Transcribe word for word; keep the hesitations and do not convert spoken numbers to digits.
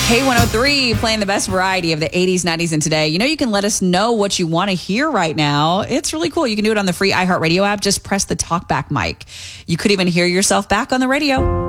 K one oh three, playing the best variety of the eighties, nineties, and today. You know, you can let us know what you want to hear right now. It's really cool. You can do it on the free iHeartRadio app. Just press the talkback mic. You could even hear yourself back on the radio.